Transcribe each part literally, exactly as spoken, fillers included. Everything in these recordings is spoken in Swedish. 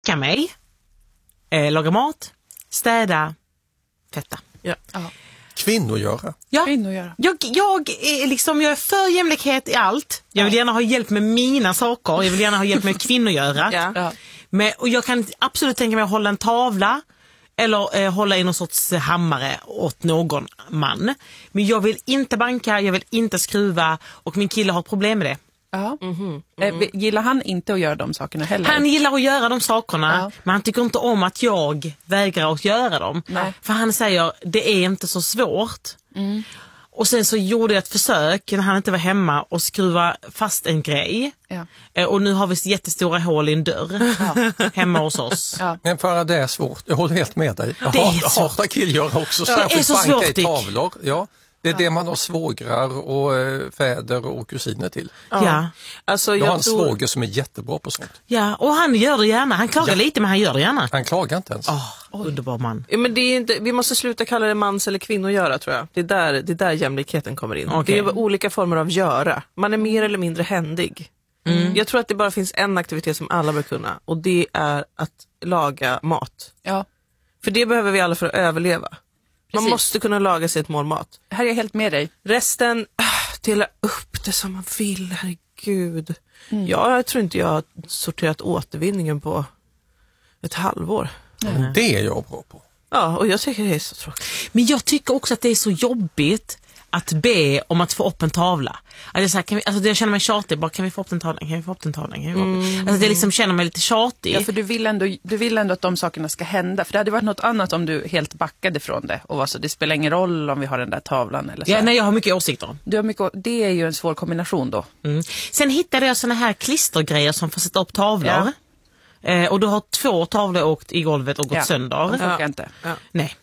backa mig, eh, laga mat, städa, tvätta. Ja. Ja. Kvinnor göra. Ja. Kvinnor göra. Jag, jag, är liksom, jag är för jämlikhet i allt. Jag vill gärna ha hjälp med mina saker. Jag vill gärna ha hjälp med kvinnor göra. Ja. Ja. Men, och jag kan absolut tänka mig att hålla en tavla eller eh, hålla i någon sorts hammare åt någon man. Men jag vill inte banka, jag vill inte skruva och min kille har problem med det. Ja. Mm-hmm. Mm. Eh, gillar han inte att göra de sakerna heller? Han gillar att göra de sakerna, Ja. men han tycker inte om att jag vägrar att göra dem. Nej. För han säger, det är inte så svårt. Mm. Och sen så gjorde jag ett försök när han inte var hemma och skruva fast en grej. Ja. Eh, Och nu har vi jättestora hål i en dörr hemma hos oss. Ja. Men för det är svårt, jag håller helt med dig. Jag Det är hat- så- hatar killgöra också, det är särskilt så banka svårt, i Dick. tavlor. Ja, det är det man har svågrar och eh, fäder och kusiner till. Ja. Alltså, Jag har jag en tror... svåger som är jättebra på sånt. Ja, och han gör det gärna. Han klagar Ja. lite, men han gör det gärna. Han klagar inte ens. Åh, underbar man. Ja, men det är inte, vi måste sluta kalla det mans eller kvinnor göra, tror jag. Det är där, det är där jämlikheten kommer in. Okej. Det är olika former av göra. Man är mer eller mindre händig. Mm. Jag tror att det bara finns en aktivitet som alla bör kunna, och det är att laga mat. Ja. För det behöver vi alla för att överleva. Man Precis. måste kunna laga sig ett mål mat. Här är jag helt med dig. Resten, äh, dela upp det som man vill, herregud. Mm. Ja, jag tror inte jag har sorterat återvinningen på ett halvår. Men det är jag bra på. Ja, och jag tycker det är så tråkigt. Men jag tycker också att det är så jobbigt att be om att få upp en tavla. Alltså, så här, kan vi, alltså jag känner mig tjatig, bara kan vi få upp den tavlan, kan vi få upp den tavlan, kan vi få upp den? Mm. Alltså det liksom känner mig lite tjatig. Ja, för du vill, ändå, du vill ändå att de sakerna ska hända. För det hade varit något annat om du helt backade från det. Och var så, det spelar ingen roll om vi har den där tavlan eller så. Ja, nej, jag har mycket åsikter. Du har mycket, det är ju en svår kombination då. Mm. Sen hittade jag såna här klistergrejer som får sätta upp tavlor. Eh, och du har två tavlor åkt i golvet och gått Ja. sönder. De funkar Ja. inte. Ja. Nej.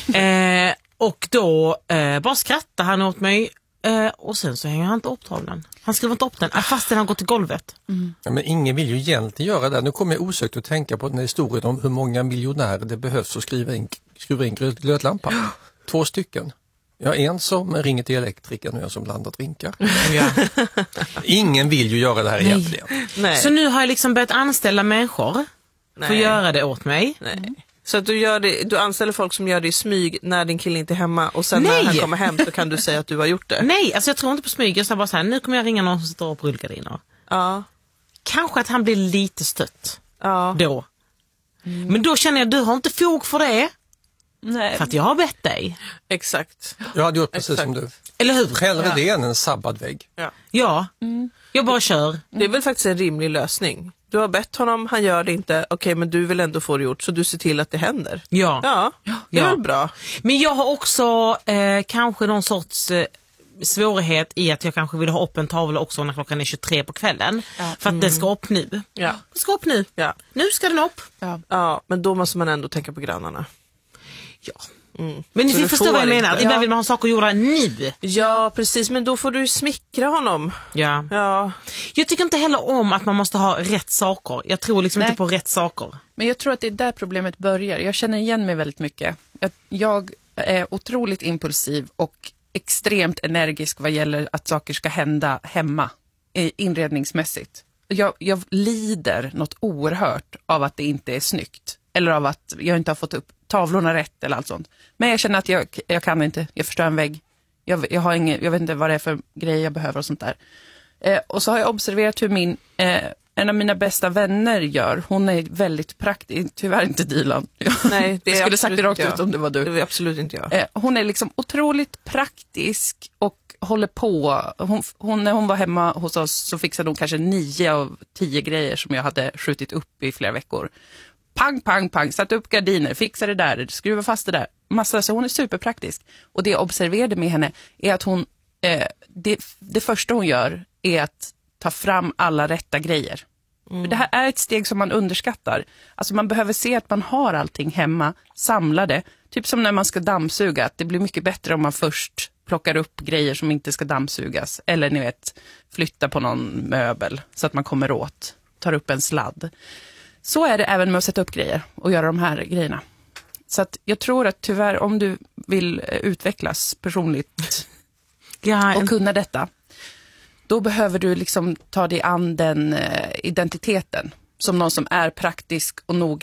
Eh, och då eh, bara skrattar han åt mig. Eh, och sen så hänger han inte upp tavlan. Han skriver inte upp den, äh, fast den har gått i golvet. Ja, men ingen vill ju egentligen göra det. Nu kommer jag osökt att tänka på den här historien om hur många miljonärer det behövs att skriva in, skruva in glöd, glödlampa. Två stycken. Ja, en som ringer till elektrikern och en som blandar drinkar. Ja. Ingen vill ju göra det här Nej. egentligen. Nej. Så nu har jag liksom börjat anställa människor för att Nej. göra det åt mig. Nej. Så att du, gör det, du anställer folk som gör det i smyg när din kille inte är hemma, och sen Nej. när han kommer hem så kan du säga att du har gjort det. Nej, alltså jag tror inte på smyg. Jag sa bara så här, nu kommer jag ringa någon som står upp rullgardiner. Ja. Kanske att han blir lite stött Ja. då. Men då känner jag, du har inte fog för det. Nej. För att jag har bett dig. Exakt. Jag hade gjort precis Exakt. som du. Eller hur? Hellre det än en sabbad vägg. Ja. Ja, jag bara kör. Det är väl faktiskt en rimlig lösning. Du har bett honom, han gör det inte. Okej, men du vill ändå få det gjort, så du ser till att det händer. Ja. Ja, det är Ja. väl bra. Men jag har också eh, kanske någon sorts eh, svårighet i att jag kanske vill ha upp en tavla också när klockan är tjugotre på kvällen. För att den ska upp nu. Ja. Den ska upp nu. Ja. Nu ska den upp. Ja. Ja, men då måste man ändå tänka på grannarna. Ja. Mm. Men Så ni du förstår vad jag får menar. inte. Ibland vill man ha saker gjorda nu. Ja, precis, men då får du smickra honom. Ja. Ja. Jag tycker inte heller om att man måste ha rätt saker. Jag tror liksom Nej. inte på rätt saker. Men jag tror att det är där problemet börjar. Jag känner igen mig väldigt mycket. Jag, jag är otroligt impulsiv och extremt energisk vad gäller att saker ska hända hemma, eh, inredningsmässigt. Jag, jag lider något oerhört av att det inte är snyggt. Eller av att jag inte har fått upp tavlorna rätt eller allt sånt. Men jag känner att jag, jag kan inte, jag förstör en vägg. Jag, jag, har ingen, jag vet inte vad det är för grejer jag behöver och sånt där. Eh, och så har jag observerat hur min, eh, en av mina bästa vänner gör. Hon är väldigt praktisk, tyvärr inte Dilan. Nej, det är jag skulle sagt det rakt absolut ut jag. om det var du. Det är absolut inte jag. Eh, hon är liksom otroligt praktisk och håller på. Hon, hon, när hon var hemma hos oss så fixade hon kanske nio av tio grejer som jag hade skjutit upp i flera veckor. Pang, pang, pang, satt upp gardiner, fixade det där, skruva fast det där. Massa, så hon är superpraktisk. Och det jag observerade med henne är att hon, eh, det, det första hon gör är att ta fram alla rätta grejer. Mm. För det här är ett steg som man underskattar. Alltså man behöver se att man har allting hemma, samlade. Typ som när man ska dammsuga, att det blir mycket bättre om man först plockar upp grejer som inte ska dammsugas. Eller ni vet, flytta på någon möbel så att man kommer åt, tar upp en sladd. Så är det även med att sätta upp grejer och göra de här grejerna. Så att jag tror att tyvärr om du vill utvecklas personligt Ja, och kunna detta, då behöver du liksom ta dig an den eh, identiteten som någon som är praktisk och noggrann.